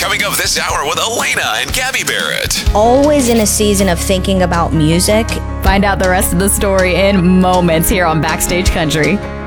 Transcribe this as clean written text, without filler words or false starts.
coming up this hour with Elena and Gabby Barrett. Always in a season of thinking about music. Find out the rest of the story in moments here on Backstage Country.